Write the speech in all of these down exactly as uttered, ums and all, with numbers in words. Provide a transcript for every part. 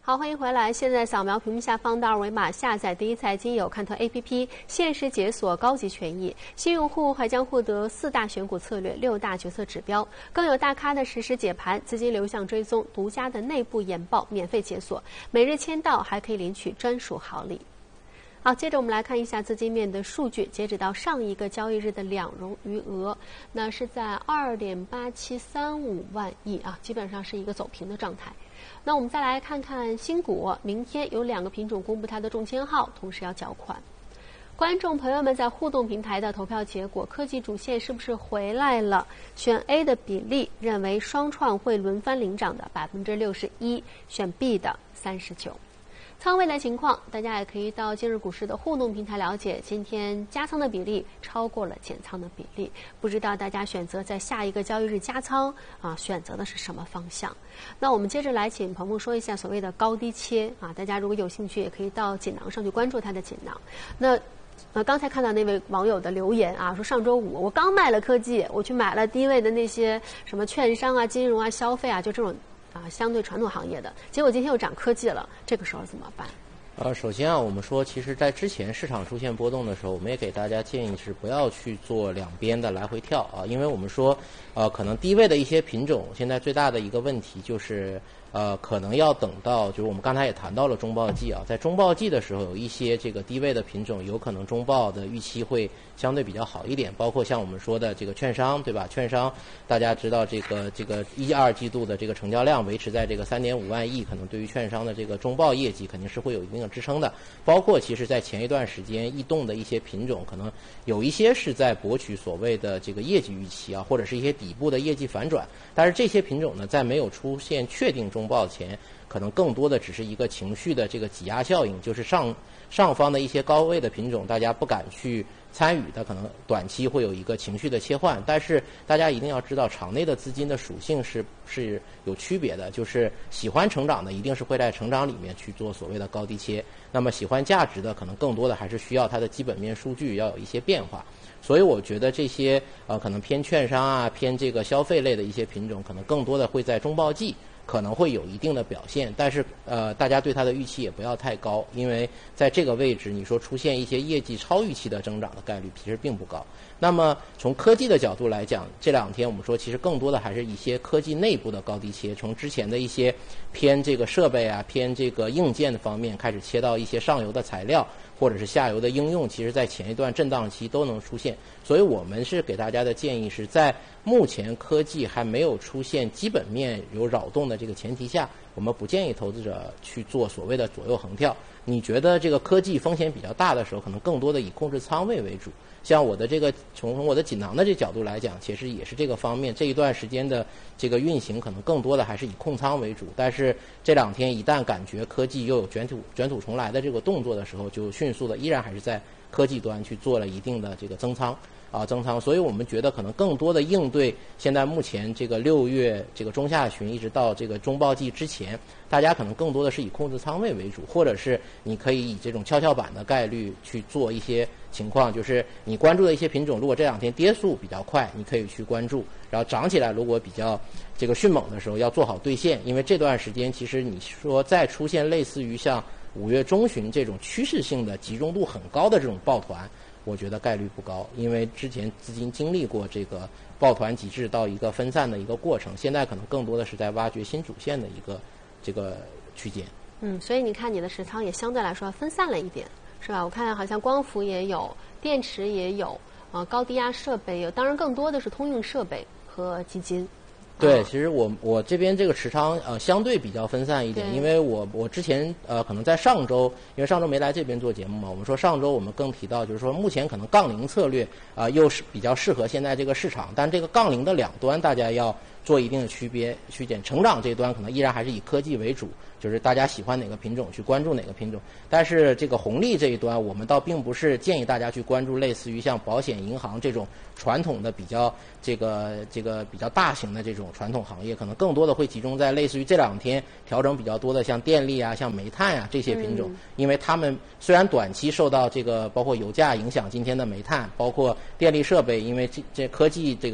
好，欢迎回来。现在扫描屏幕下方的二维码，下载第一财经有看头 A P P， 限时解锁高级权益。新用户还将获得四大选股策略、六大决策指标，更有大咖的实时解盘、资金流向追踪、独家的内部研报免费解锁。每日签到还可以领取专属好礼。好，接着我们来看一下资金面的数据。截止到上一个交易日的两融余额，那是在二点八七三五万亿啊，基本上是一个走平的状态。那我们再来看看新股，明天有两个品种公布它的中签号，同时要缴款。观众朋友们在互动平台的投票结果，科技主线是不是回来了？选 A 的比例认为双创会轮番领涨的百分之六十一，选 B 的三十九。仓位的情况，大家也可以到今日股市的互动平台了解。今天加仓的比例超过了减仓的比例，不知道大家选择在下一个交易日加仓啊，选择的是什么方向？那我们接着来请彭牧说一下所谓的高低切啊，大家如果有兴趣，也可以到锦囊上去关注它的锦囊。那呃，刚才看到那位网友的留言啊，说上周五我刚卖了科技，我去买了低位的那些什么券商啊、金融啊、消费啊，就这种。啊，相对传统行业的，结果今天又涨科技了，这个时候怎么办？ 呃，首先啊，我们说，其实在之前市场出现波动的时候，我们也给大家建议是不要去做两边的来回跳啊，因为我们说，呃，可能低位的一些品种，现在最大的一个问题就是。呃，可能要等到，就是我们刚才也谈到了中报季啊，在中报季的时候，有一些这个低位的品种，有可能中报的预期会相对比较好一点，包括像我们说的这个券商，对吧？券商大家知道这个这个一二季度的这个成交量维持在这个三点五万亿，可能对于券商的这个中报业绩肯定是会有一定的支撑的。包括其实在前一段时间异动的一些品种，可能有一些是在博取所谓的这个业绩预期啊，或者是一些底部的业绩反转，但是这些品种呢，在没有出现确定中报前，可能更多的只是一个情绪的这个挤压效应，就是上上方的一些高位的品种，大家不敢去参与的，可能短期会有一个情绪的切换。但是大家一定要知道，场内的资金的属性是是有区别的，就是喜欢成长的，一定是会在成长里面去做所谓的高低切；那么喜欢价值的，可能更多的还是需要它的基本面数据要有一些变化。所以我觉得这些呃可能偏券商啊、偏这个消费类的一些品种，可能更多的会在中报季。可能会有一定的表现，但是呃，大家对它的预期也不要太高，因为在这个位置，你说出现一些业绩超预期的增长的概率其实并不高。那么从科技的角度来讲，这两天我们说其实更多的还是一些科技内部的高低切，从之前的一些偏这个设备啊、偏这个硬件的方面开始切到一些上游的材料或者是下游的应用，其实在前一段震荡期都能出现。所以我们是给大家的建议是在目前科技还没有出现基本面有扰动的这个前提下，我们不建议投资者去做所谓的左右横跳。你觉得这个科技风险比较大的时候，可能更多的以控制仓位为主。像我的这个从我的锦囊的这角度来讲，其实也是这个方面，这一段时间的这个运行可能更多的还是以控仓为主。但是这两天一旦感觉科技又有卷土卷土重来的这个动作的时候，就迅速的依然还是在科技端去做了一定的这个增仓。啊，增仓，所以我们觉得可能更多的应对现在目前这个六月这个中下旬一直到这个中报季之前，大家可能更多的是以控制仓位为主，或者是你可以以这种跷跷板的概率去做一些情况，就是你关注的一些品种，如果这两天跌速比较快，你可以去关注，然后涨起来如果比较这个迅猛的时候，要做好兑现，因为这段时间其实你说再出现类似于像五月中旬这种趋势性的集中度很高的这种抱团。我觉得概率不高，因为之前资金经历过这个抱团极致到一个分散的一个过程，现在可能更多的是在挖掘新主线的一个这个区间。 嗯，所以你看你的持仓也相对来说分散了一点，是吧？我看好像光伏也有，电池也有，呃，高低压设备有，当然更多的是通用设备和基金。 对，其实我我这边这个持仓呃相对比较分散一点，因为我我之前呃可能在上周，因为上周没来这边做节目嘛，我们说上周我们更提到就是说目前可能杠铃策略啊、呃、又是比较适合现在这个市场，但这个杠铃的两端大家要做一定的区别区间，成长这端可能依然还是以科技为主，就是大家喜欢哪个品种去关注哪个品种，但是这个红利这一端我们倒并不是建议大家去关注类似于像保险银行这种传统的比较这个这个比较大型的这种传统行业，可能更多的会集中在类似于这两天调整比较多的像电力啊、像煤炭啊这些品种，嗯、因为他们虽然短期受到这个包括油价影响，今天的煤炭，包括电力设备，因为这这科技这个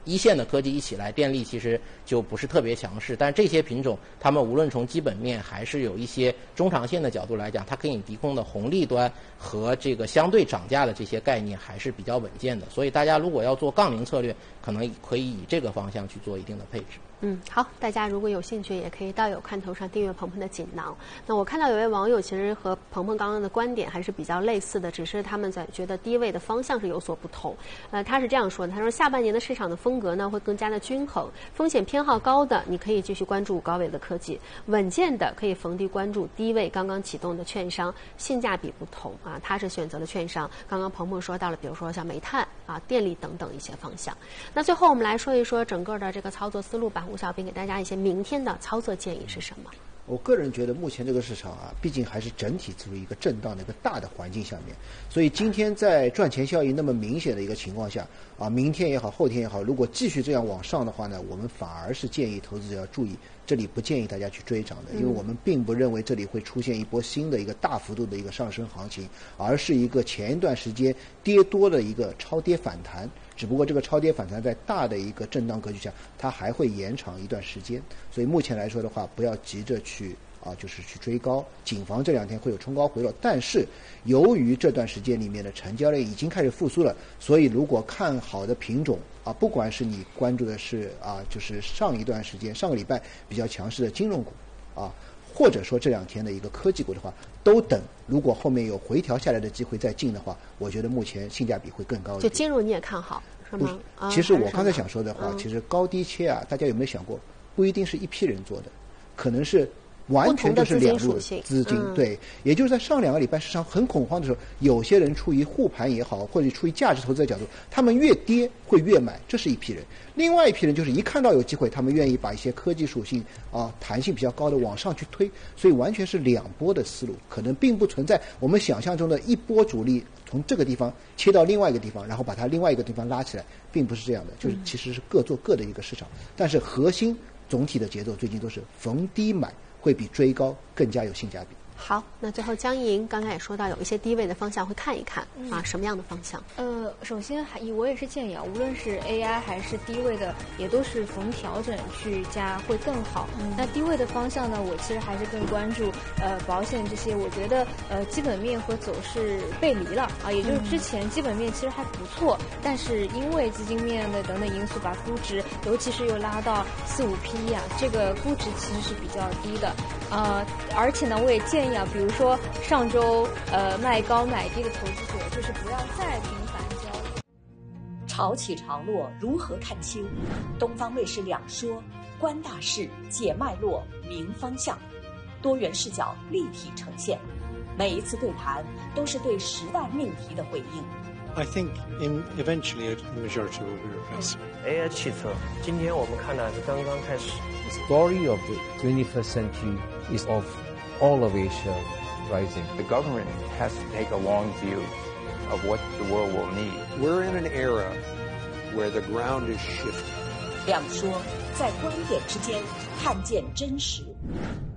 一线的科技一起来，电力其实就不是特别强势。但这些品种，它们无论从基本面还是有一些中长线的角度来讲，它给你提供的红利端和这个相对涨价的这些概念还是比较稳健的。所以大家如果要做杠铃策略，可能可以以这个方向去做一定的配置。 嗯，好，大家如果有兴趣，也可以到有看头上订阅鹏鹏的锦囊。那我看到有位网友其实和鹏鹏刚刚的观点还是比较类似的，只是他们在觉得低位的方向是有所不同。呃，他是这样说的，他说下半年的市场的风格呢会更加的均衡，风险偏好高的你可以继续关注高位的科技，稳健的可以逢低关注低位刚刚启动的券商，性价比不同啊，他是选择了券商。刚刚鹏鹏说到了，比如说像煤炭啊、电力等等一些方向。那最后我们来说一说整个的这个操作思路吧。吴小兵给大家一些明天的操作建议是什么？ 我个人觉得目前这个市场啊，毕竟还是整体处于一个震荡的一个大的环境下面，所以今天在赚钱效应那么明显的一个情况下啊，明天也好，后天也好，如果继续这样往上的话呢，我们反而是建议投资者要注意，这里不建议大家去追涨的，因为我们并不认为这里会出现一波新的一个大幅度的一个上升行情，而是一个前一段时间跌多的一个超跌反弹。只不过这个超跌反弹在大的一个震荡格局下，它还会延长一段时间，所以目前来说的话，不要急着去啊，就是去追高，谨防这两天会有冲高回落。但是由于这段时间里面的成交量已经开始复苏了，所以如果看好的品种啊，不管是你关注的是啊，就是上一段时间上个礼拜比较强势的金融股啊，或者说这两天的一个科技股的话，都等如果后面有回调下来的机会再进的话，我觉得目前性价比会更高一点。 就金融你也看好是吗？ 不，其实我刚才想说的话， 嗯、 其实高低切啊，大家有没有想过，不一定是一批人做的，可能是完全就是两路资金， 嗯、 对，也就是在上两个礼拜市场很恐慌的时候，有些人出于护盘也好，或者出于价值投资的角度，他们越跌会越买，这是一批人。另外一批人就是一看到有机会，他们愿意把一些科技属性啊、弹性比较高的往上去推，所以完全是两波的思路，可能并不存在我们想象中的一波主力从这个地方切到另外一个地方，然后把它另外一个地方拉起来，并不是这样的，就是其实是各做各的一个市场，但是核心总体的节奏最近都是逢低买，会比追高更加有性价比。 好，那最后江莹刚才也说到有一些低位的方向会看一看、 嗯、 啊，什么样的方向？ 呃，首先还我也是建议啊，无论是 A I 还是低位的，也都是逢调整去加会更好。嗯、那低位的方向呢，我其实还是更关注呃保险这些，我觉得呃基本面和走势背离了啊，也就是之前基本面其实还不错，嗯、但是因为资金面的等等因素，把估值尤其是又拉到四五 P E 啊，这个估值其实是比较低的。呃，而且呢，我也建议啊，比如说上周呃卖高买低的投资者，就是不要再频繁交易。 潮起潮落如何看清？东方卫视两说，观大势，解脉络，明方向，多元视角立体呈现。每一次对谈都是对时代命题的回应。 I think in eventually the majority will be replaced. A I 汽车，今天我们看的是刚刚开始。 The story of the twenty-first century is of all of Asia rising. The government has to take a long view of what the world will need. We're in an era where the ground is shifting. 两说在观点之间看见真实。